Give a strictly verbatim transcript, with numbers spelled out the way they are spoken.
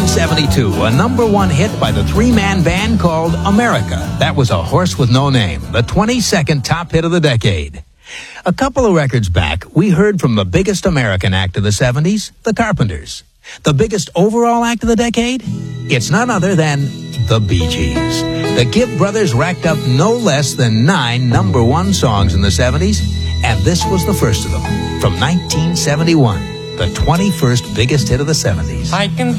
seventy-two, a number one hit by the three-man band called America. That was A Horse with No Name, the twenty-second top hit of the decade. A couple of records back, we heard from the biggest American act of the seventies, the Carpenters. The biggest overall act of the decade? It's none other than the Bee Gees. The Gibb brothers racked up no less than nine number one songs in the seventies, and this was the first of them, from nineteen seventy-one, the twenty-first biggest hit of the seventies. I can